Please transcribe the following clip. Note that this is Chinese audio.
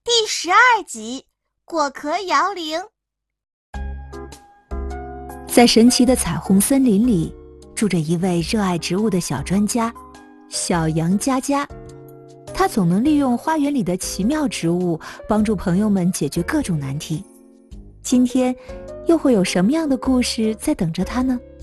第12集，果壳摇铃。 在神奇的彩虹森林里，住着一位热爱植物的小专家，小羊佳佳。他总能利用花园里的奇妙植物，帮助朋友们解决各种难题。今天，又会有什么样的故事在等着他呢？